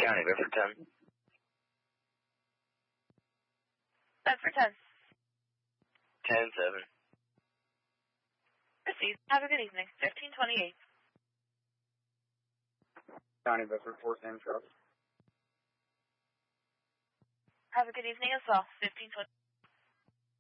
County, Bedford 10. Bedford 10. 10-7. Proceed. Have a good evening. 1528. County, Bedford 4, Sam Trust. Have a good evening as well. 1520.